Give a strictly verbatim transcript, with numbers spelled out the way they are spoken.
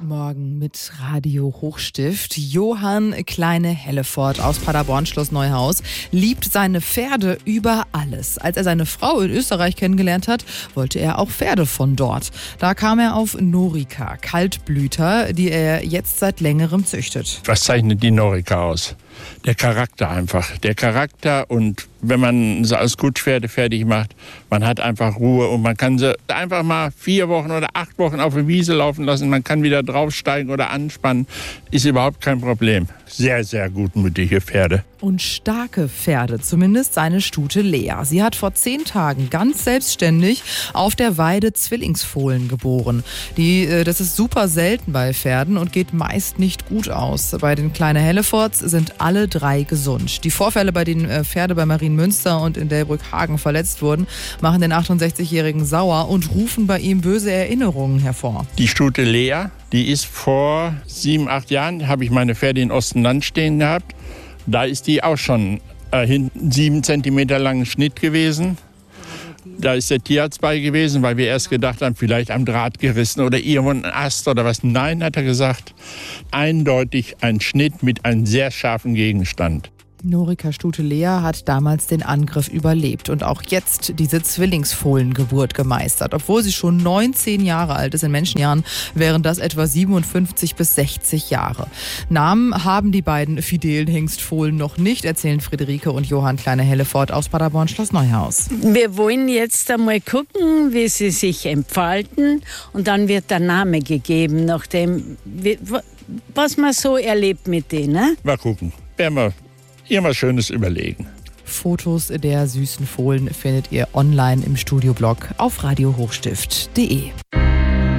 Morgen mit Radio Hochstift. Johann Kleine-Hellefort aus Paderborn-Schloss Neuhaus liebt seine Pferde über alles. Als er seine Frau in Österreich kennengelernt hat, wollte er auch Pferde von dort. Da kam er auf Norica, Kaltblüter, die er jetzt seit längerem züchtet. Was zeichnet die Norica aus? Der Charakter einfach. Der Charakter, und wenn man sie als Kutschpferde fertig macht, man hat einfach Ruhe und man kann sie einfach mal vier Wochen oder acht Wochen auf der Wiese laufen lassen. Man kann wieder draufsteigen oder anspannen. Ist überhaupt kein Problem. Sehr, sehr gutmütige Pferde. Und starke Pferde, zumindest seine Stute Lea. Sie hat vor zehn Tagen ganz selbstständig auf der Weide Zwillingsfohlen geboren. Die, das ist super selten bei Pferden und geht meist nicht gut aus. Bei den Kleine-Helleforts sind alle drei gesund. Die Vorfälle, bei denen Pferde bei Marienmünster und in Delbrück-Hagen verletzt wurden, machen den achtundsechzigjährigen sauer und rufen bei ihm böse Erinnerungen hervor. Die Stute Lea, die ist vor sieben, acht Jahren, habe ich meine Pferde in Ostenland stehen gehabt. Da ist die auch schon äh, hinten sieben Zentimeter langen Schnitt gewesen. Da ist der Tierarzt bei gewesen, weil wir erst gedacht haben, vielleicht am Draht gerissen oder irgendwo ein Ast oder was. Nein, hat er gesagt, eindeutig ein Schnitt mit einem sehr scharfen Gegenstand. Norica Stute Lea hat damals den Angriff überlebt und auch jetzt diese Zwillingsfohlengeburt gemeistert. Obwohl sie schon neunzehn Jahre alt ist, in Menschenjahren wären das etwa siebenundfünfzig bis sechzig Jahre. Namen haben die beiden fidelen Hengstfohlen noch nicht, erzählen Friederike und Johann Kleine-Hellefort aus Paderborn-Schloss Neuhaus. Wir wollen jetzt einmal gucken, wie sie sich entfalten, und dann wird der Name gegeben, nachdem, was man so erlebt mit denen. Mal gucken, werden wir immer Schönes überlegen. Fotos der süßen Fohlen findet ihr online im Studioblog auf radio hochstift punkt de.